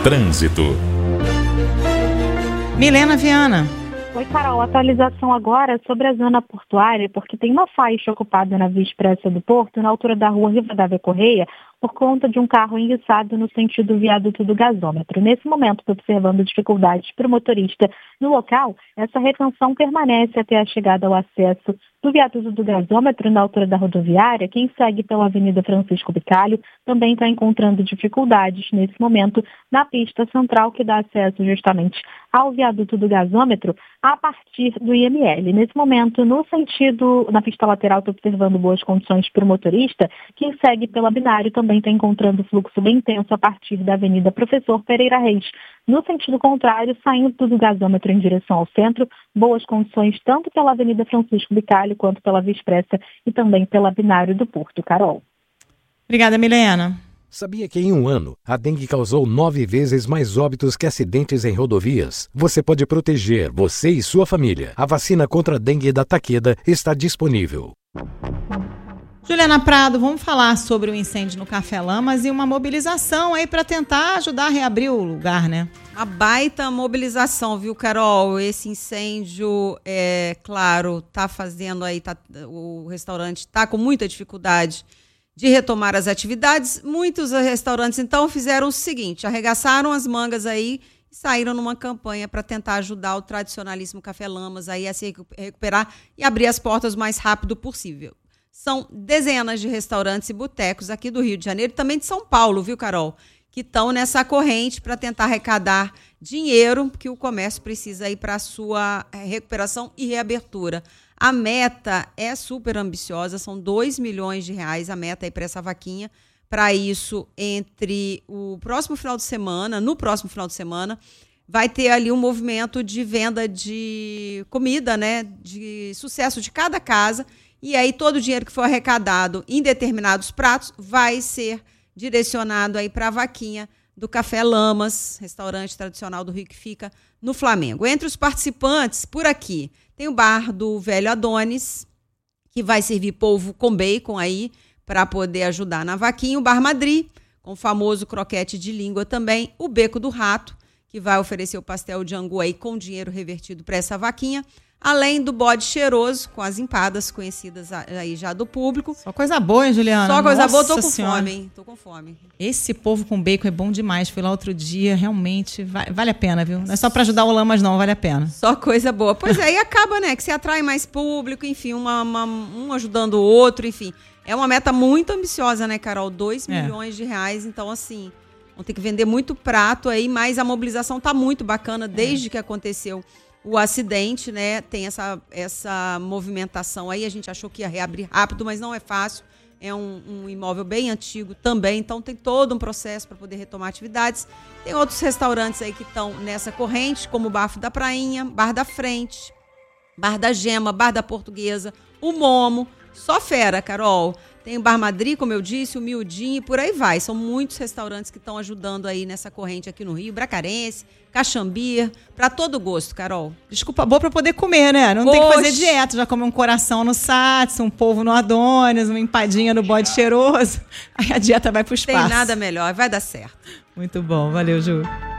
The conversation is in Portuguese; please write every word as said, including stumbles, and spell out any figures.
Trânsito. Milena Viana. Oi, Carol. Atualização agora sobre a zona portuária, porque tem uma faixa ocupada na Via Expressa do Porto, na altura da rua Rivadavia Correia, por conta de um carro enguiçado no sentido viaduto do gasômetro. Nesse momento, estou observando dificuldades para o motorista no local. Essa retenção permanece até a chegada ao acesso do viaduto do gasômetro, na altura da rodoviária. Quem segue pela Avenida Francisco Bicalho também está encontrando dificuldades nesse momento na pista central que dá acesso justamente ao viaduto do gasômetro a partir do I M L. Nesse momento, no sentido, na pista lateral, estou observando boas condições para o motorista. Quem segue pela Binário também está encontrando fluxo bem intenso a partir da Avenida Professor Pereira Reis. No sentido contrário, saindo do gasômetro em direção ao centro, boas condições tanto pela Avenida Francisco Bicalho quanto pela Via Expressa e também pela Binário do Porto. Carol. Obrigada, Milena. Sabia que em um ano, a dengue causou nove vezes mais óbitos que acidentes em rodovias? Você pode proteger você e sua família. A vacina contra a dengue da Takeda está disponível. Juliana Prado, vamos falar sobre o incêndio no Café Lamas e uma mobilização aí para tentar ajudar a reabrir o lugar, né? A baita mobilização, viu, Carol? Esse incêndio, é claro, tá fazendo aí, tá, o restaurante está com muita dificuldade de retomar as atividades. Muitos restaurantes, então, fizeram o seguinte, arregaçaram as mangas aí e saíram numa campanha para tentar ajudar o tradicionalíssimo Café Lamas aí a se recuperar e abrir as portas o mais rápido possível. São dezenas de restaurantes e botecos aqui do Rio de Janeiro, também de São Paulo, viu, Carol? Que estão nessa corrente para tentar arrecadar dinheiro que o comércio precisa aí para a sua recuperação e reabertura. A meta é super ambiciosa, são dois milhões de reais a meta aí para essa vaquinha. Para isso, entre o próximo final de semana, no próximo final de semana, vai ter ali um movimento de venda de comida, né, de sucesso de cada casa. E aí todo o dinheiro que for arrecadado em determinados pratos vai ser direcionado aí para a vaquinha do Café Lamas, restaurante tradicional do Rio que fica no Flamengo. Entre os participantes, por aqui, tem o bar do Velho Adonis, que vai servir polvo com bacon aí para poder ajudar na vaquinha. O Bar Madrid, com o famoso croquete de língua também. O Beco do Rato, que vai oferecer o pastel de angu aí com dinheiro revertido para essa vaquinha. Além do bode cheiroso, com as empadas conhecidas aí já do público. Só coisa boa, hein, Juliana? Só coisa Nossa boa, tô com senhora. fome, hein? Tô com fome. Esse polvo com bacon é bom demais. Fui lá outro dia, realmente vai, vale a pena, viu? Não é só para ajudar o Lamas, não, vale a pena. Só coisa boa. Pois é, e acaba, né, que se atrai mais público, enfim, uma, uma, um ajudando o outro, enfim. É uma meta muito ambiciosa, né, Carol? Dois É. milhões de reais, então, assim, vão ter que vender muito prato aí, mas a mobilização tá muito bacana desde é. que aconteceu o acidente, né? Tem essa, essa movimentação aí. A gente achou que ia reabrir rápido, mas não é fácil. É um, um imóvel bem antigo também, então tem todo um processo para poder retomar atividades. Tem outros restaurantes aí que estão nessa corrente, como o Bafo da Prainha, Bar da Frente, Bar da Gema, Bar da Portuguesa, o Momo. Só fera, Carol. Tem o Bar Madrid, como eu disse, o Miudinho e por aí vai. São muitos restaurantes que estão ajudando aí nessa corrente aqui no Rio. Bracarense, Caxambir, para todo gosto, Carol. Desculpa boa para poder comer, né? Não Oxe. tem que fazer dieta. Já come um coração no Sats, um polvo no Adonis, uma empadinha no bode cheiroso. Aí a dieta vai pro espaço. Tem nada melhor, vai dar certo. Muito bom, valeu, Ju.